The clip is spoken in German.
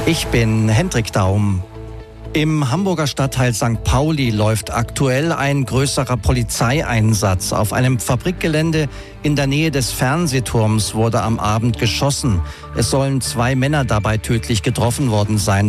Ich bin Hendrik Daum. Im Hamburger Stadtteil St. Pauli läuft aktuell ein größerer Polizeieinsatz. Auf einem Fabrikgelände in der Nähe des Fernsehturms wurde am Abend geschossen. Es sollen 2 Männer dabei tödlich getroffen worden sein.